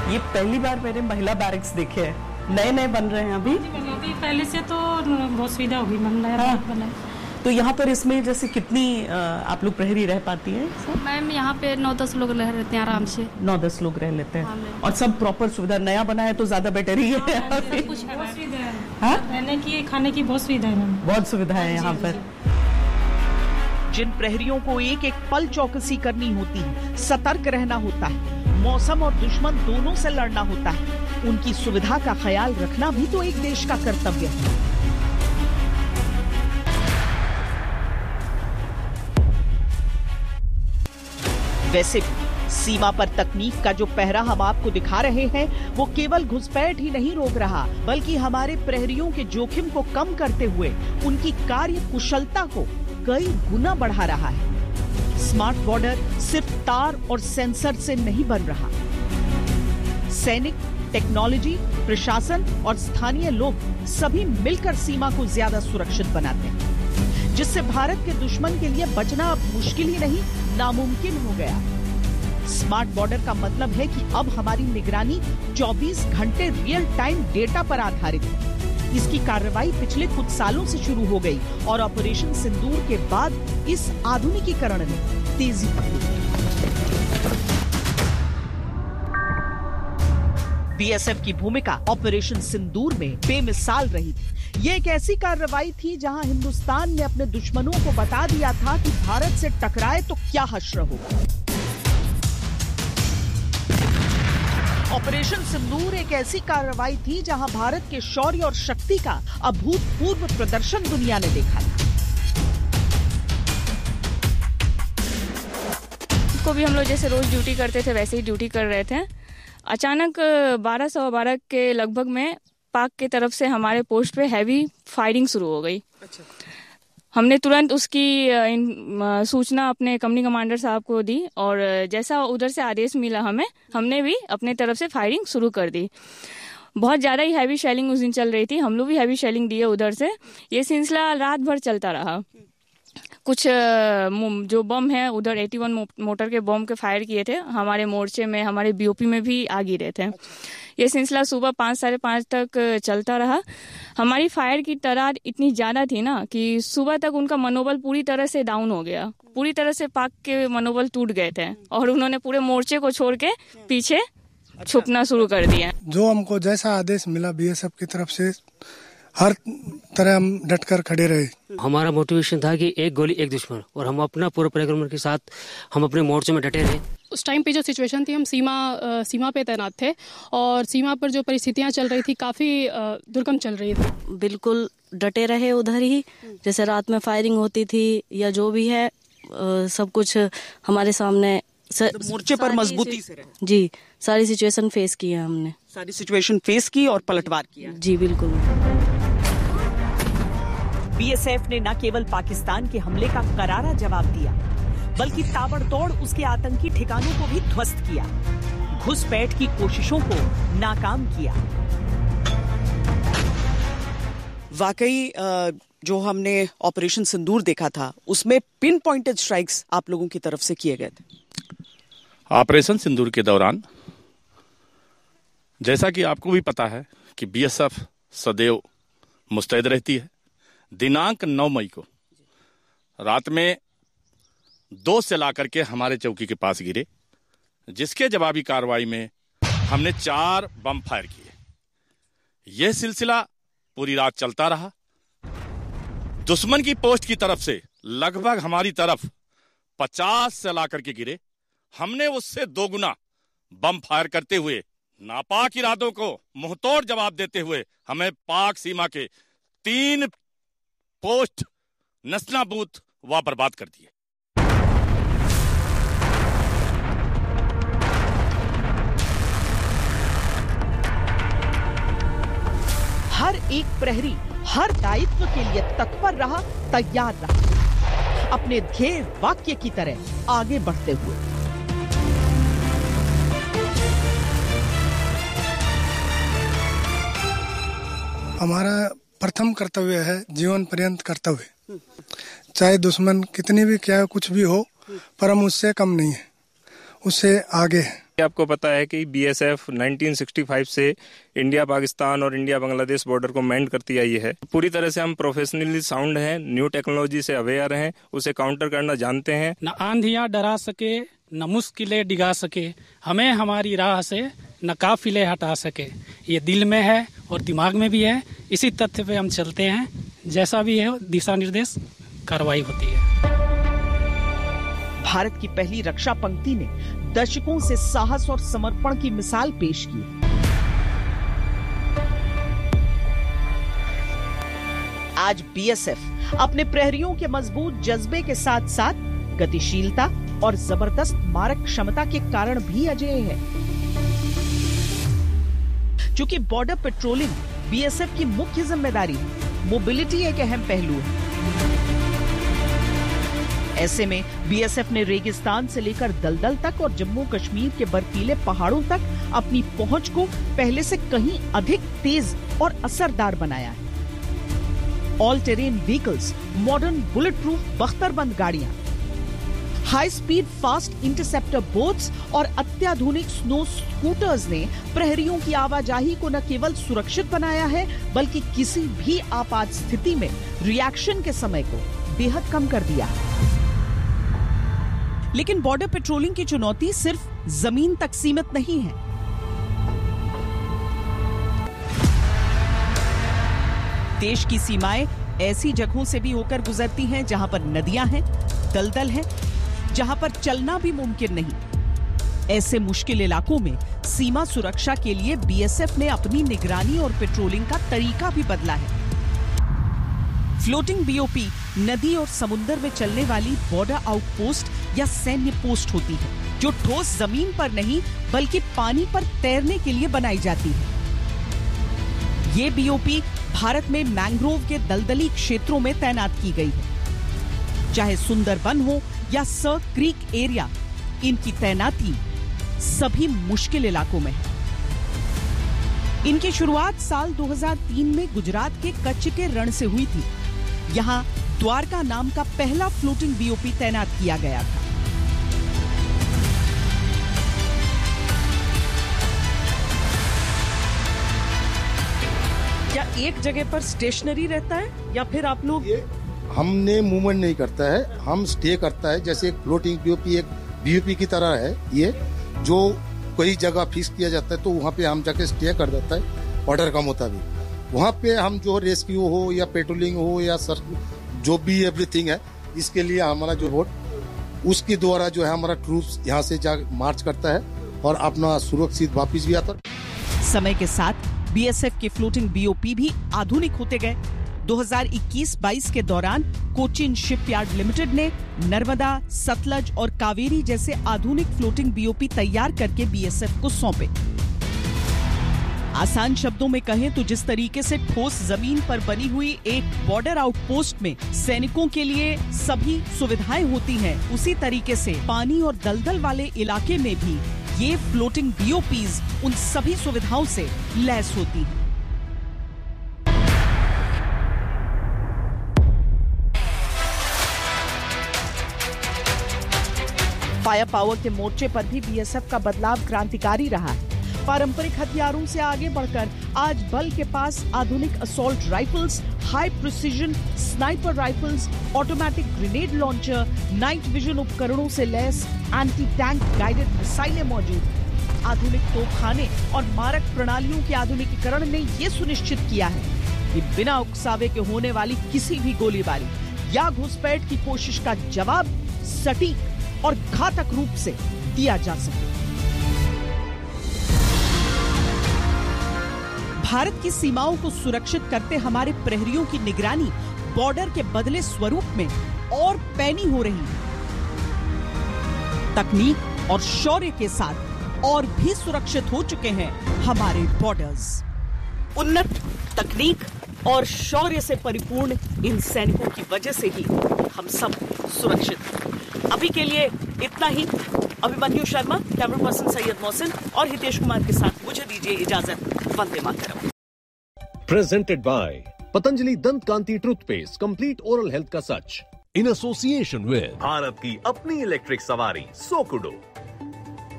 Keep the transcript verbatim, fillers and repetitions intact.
ये पहली बार मैंने महिला बैरक्स देखे हैं, नए नए बन रहे हैं अभी। अभी पहले से तो बहुत सुविधा होगी मैम, नया बना। तो यहाँ पर इसमें जैसे कितनी आप लोग प्रहरी रह पाती हैं? मैम यहाँ पे नौ दस लोग रह रहते हैं आराम से। नौ दस लोग रह लेते हैं। हाँ, और सब प्रॉपर सुविधा, नया बना है तो ज्यादा बेटर ही है। हाँ, सब कुछ है, बहुत सुविधा है। हाँ? रहने की खाने की बहुत सुविधा है मैम। बहुत सुविधा है यहाँ पर। जिन प्रहरियों को एक एक पल चौकसी करनी होती है, सतर्क रहना होता है, मौसम और दुश्मन दोनों से लड़ना होता है, उनकी सुविधा का ख्याल रखना भी तो एक देश का कर्तव्य है। वैसे भी सीमा पर तकनीक का जो पहरा हम आपको दिखा रहे हैं, वो केवल घुसपैठ ही नहीं रोक रहा, बल्कि हमारे प्रहरियों के जोखिम को कम करते हुए उनकी कार्य कुशलता को कई गुना बढ़ा रहा है। स्मार्ट बॉर्डर सिर्फ तार और सेंसर से नहीं बन रहा। सैनिक, टेक्नोलॉजी, प्रशासन और स्थानीय लोग सभी मिलकर सीमा को ज्यादा सुरक्षित बनाते हैं, जिससे भारत के दुश्मन के लिए बचना अब मुश्किल ही नहीं, नामुमकिन हो गया। स्मार्ट बॉर्डर का मतलब है कि अब हमारी निगरानी चौबीस घंटे रियल टाइम डेटा पर आधारित है। इसकी कार्रवाई पिछले कुछ सालों से शुरू हो गई और ऑपरेशन सिंदूर के बाद इस आधुनिकीकरण ने तेजी पकड़ी। बीएसएफ की भूमिका ऑपरेशन सिंदूर में बेमिसाल रही थी। ये एक ऐसी कार्रवाई थी जहां हिंदुस्तान ने अपने दुश्मनों को बता दिया था कि भारत से टकराए तो क्या हश्र होगा। ऑपरेशन सिंदूर एक ऐसी कार्रवाई थी जहां भारत के शौर्य और शक्ति का अभूतपूर्व प्रदर्शन दुनिया ने देखा था। को भी हम लोग जैसे रोज ड्यूटी करते थे वैसे ही ड्यूटी कर रहे थे। अचानक बारह सौ बारह के लगभग में पाक की तरफ से हमारे पोस्ट पे हैवी फायरिंग शुरू हो गई। अच्छा। हमने तुरंत उसकी सूचना अपने कंपनी कमांडर साहब को दी और जैसा उधर से आदेश मिला हमें, हमने भी अपने तरफ से फायरिंग शुरू कर दी। बहुत ज्यादा ही हैवी शेलिंग उस दिन चल रही थी, हम लोग भी हैवी शेलिंग दिए उधर से। ये सिलसिला रात भर चलता रहा। कुछ जो बम है उधर इक्यासी मोटर के बम के फायर किए थे, हमारे मोर्चे में, हमारे बीओपी में भी आ गिरे थे। ये सिलसिला सुबह पाँच साढ़े पाँच तक चलता रहा। हमारी फायर की तादाद इतनी ज्यादा थी ना कि सुबह तक उनका मनोबल पूरी तरह से डाउन हो गया। पूरी तरह से पाक के मनोबल टूट गए थे और उन्होंने पूरे मोर्चे को छोड़ के पीछे छुपना शुरू कर दिया। जो हमको जैसा आदेश मिला बीएसएफ की तरफ से, हर तरह हम डट कर खड़े रहे। हमारा मोटिवेशन था कि एक गोली एक दुश्मन, और हम अपना पूरे परिक्रम के साथ हम अपने मोर्चे में डटे रहे। उस टाइम पे जो सिचुएशन थी, हम सीमा आ, सीमा पे तैनात थे और सीमा पर जो परिस्थितियां चल रही थी काफी दुर्गम चल रही थी। बिल्कुल डटे रहे उधर ही, जैसे रात में फायरिंग होती थी या जो भी है, आ, सब कुछ हमारे सामने सर, तो मोर्चे पर मजबूती से रहे। जी, सारी सिचुएशन फेस की है हमने। सारी सिचुएशन फेस की और पलटवार किया। जी बिल्कुल। बीएसएफ ने न केवल पाकिस्तान के हमले का करारा जवाब दिया, बल्कि ताबड़तोड़ उसके आतंकी ठिकानों को भी ध्वस्त किया, घुसपैठ की कोशिशों को नाकाम किया। वाकई जो हमने ऑपरेशन सिंदूर देखा था, उसमें पिन पॉइंटेड स्ट्राइक्स आप लोगों की तरफ से किए गए थे। ऑपरेशन सिंदूर के दौरान जैसा कि आपको भी पता है कि बीएसएफ सदैव मुस्तैद रहती है। दिनांक नौ मई को रात में दो सेल आकर के हमारे चौकी के पास गिरे, जिसके जवाबी कार्रवाई में हमने चार बम फायर किए। यह सिलसिला पूरी रात चलता रहा। दुश्मन की पोस्ट की तरफ से लगभग हमारी तरफ पचास सेल आकर के गिरे। हमने उससे दो गुना बम फायर करते हुए नापाक इरादों को मुंहतोड़ जवाब देते हुए हमें पाक सीमा के तीन पोस्ट नस्नाबूद व बर्बाद कर दिए। हर एक प्रहरी हर दायित्व के लिए तत्पर रहा, तैयार रहा, अपने ध्येय वाक्य की तरह आगे बढ़ते हुए। हमारा प्रथम कर्तव्य है जीवन पर्यंत कर्तव्य। चाहे दुश्मन कितनी भी क्या कुछ भी हो, पर हम उससे कम नहीं है, उससे आगे है। आपको पता है कि बीएसएफ उन्नीस सौ पैंसठ से इंडिया पाकिस्तान और इंडिया बांग्लादेश बॉर्डर को मैंड करती आई है। पूरी तरह से हम प्रोफेशनली साउंड हैं, न्यू टेक्नोलॉजी से अवेयर हैं, उसे काउंटर करना जानते हैं। न आंधियां डरा सके, न मुश्किलें डिगा सके, हमें हमारी राह से न काफिले हटा सके। ये दिल में है और दिमाग में भी है। इसी तथ्य पे हम चलते हैं, जैसा भी है दिशा निर्देश कार्रवाई होती है। भारत की पहली रक्षा पंक्ति ने दशकों से साहस और समर्पण की मिसाल पेश की। आज बीएसएफ अपने प्रहरियों के मजबूत जज्बे के साथ साथ गतिशीलता और जबरदस्त मारक क्षमता के कारण भी अजेय है। चूंकि बॉर्डर पेट्रोलिंग बीएसएफ की मुख्य जिम्मेदारी है, मोबिलिटी एक अहम पहलू है। ऐसे में बीएसएफ ने रेगिस्तान से लेकर दलदल तक और जम्मू कश्मीर के बर्फीले पहाड़ों तक अपनी पहुंच को पहले से कहीं अधिक तेज और असरदार बनाया है। All terrain vehicles, modern bullet proof बख्तरबंद गाड़ियां, high speed fast interceptor boats और अत्याधुनिक स्नो स्कूटर्स ने प्रहरियों की आवाजाही को न केवल सुरक्षित बनाया है, बल्कि किसी भी आपात स्थिति में रिएक्शन के समय को बेहद कम कर दिया है। लेकिन बॉर्डर पेट्रोलिंग की चुनौती सिर्फ जमीन तक सीमित नहीं है। देश की सीमाएं ऐसी जगहों से भी होकर गुजरती हैं जहां पर नदियां हैं, दलदल है, जहां पर चलना भी मुमकिन नहीं। ऐसे मुश्किल इलाकों में सीमा सुरक्षा के लिए बीएसएफ ने अपनी निगरानी और पेट्रोलिंग का तरीका भी बदला है। फ्लोटिंग बीओपी नदी और समुद्र में चलने वाली बॉर्डर आउटपोस्ट या सैन्य पोस्ट होती है, जो ठोस जमीन पर नहीं बल्कि पानी पर तैरने के लिए बनाई जाती है। ये बीओपी भारत में मैंग्रोव के दलदली क्षेत्रों में तैनात की गई है। चाहे सुंदरबन हो या सर क्रीक एरिया, इनकी तैनाती सभी मुश्किल इलाकों में है। इनकी शुरुआत साल दो हज़ार तीन में गुजरात के कच्छ के रण से हुई थी। यहां द्वारका नाम का पहला फ्लोटिंग बीओपी तैनात किया गया था। क्या एक जगह पर स्टेशनरी रहता है या फिर आप लोग? हमने मूवमेंट नहीं करता है, हम स्टे करता है। जैसे एक फ्लोटिंग बीओपी एक बीओपी की तरह है, ये जो कोई जगह फिक्स किया जाता है तो वहाँ पे हम जाके स्टे कर देता है ऑर्डर का मुताबिक। वहाँ पे हम जो रेस्क्यू हो या पेट्रोलिंग हो या सर जो भी एवरीथिंग है, इसके लिए हमारा जो बोट उसके द्वारा जो है हमारा ट्रूप्स यहाँ से जा मार्च करता है और अपना सुरक्षित वापस भी आता है। समय के साथ बीएसएफ के फ्लोटिंग बीओपी भी आधुनिक होते गए। दो हज़ार इक्कीस बाईस के दौरान कोचिन शिपयार्ड लिमिटेड ने नर्मदा, सतलज और कावेरी जैसे आधुनिक फ्लोटिंग बीओपी तैयार करके बीएसएफ को सौंपे। आसान शब्दों में कहें तो जिस तरीके से ठोस जमीन पर बनी हुई एक बॉर्डर आउटपोस्ट में सैनिकों के लिए सभी सुविधाएं होती हैं, उसी तरीके से पानी और दलदल वाले इलाके में भी ये फ्लोटिंग बीओपीज उन सभी सुविधाओं से लैस होती हैं। फायर पावर के मोर्चे पर भी बीएसएफ का बदलाव क्रांतिकारी रहा है। पारंपरिक हथियारों से आगे बढ़कर आज बल के पास आधुनिक assault rifles, high precision sniper rifles, automatic grenade launcher, night vision उपकरणों से लैस एंटी टैंक गाइडेड मिसाइलें मौजूद हैं। आधुनिक तोपखाने और मारक प्रणालियों के आधुनिकीकरण ने ये सुनिश्चित किया है कि बिना उकसावे के होने वाली किसी भी गोलीबारी या घुसपैठ की कोशिश का जवाब सटीक और घातक रूप से दिया जा सके। भारत की सीमाओं को सुरक्षित करते हमारे प्रहरियों की निगरानी बॉर्डर के बदले स्वरूप में और पैनी हो रही है। तकनीक और शौर्य के साथ और भी सुरक्षित हो चुके हैं हमारे बॉर्डर्स। उन्नत तकनीक और शौर्य से परिपूर्ण इन सैनिकों की वजह से ही हम सब सुरक्षित हैं। अभी के लिए इतना ही। अभिमन्यु शर्मा, कैमरा पर्सन सैयद मोहसिन और हितेश कुमार के साथ मुझे दीजिए इजाजत। वंदे मातरम। प्रेजेंटेड बाय पतंजलि दंत कांति टूथपेस्ट, कंप्लीट ओरल हेल्थ का सच, इन एसोसिएशन विद भारत की अपनी इलेक्ट्रिक सवारी सोकुडो।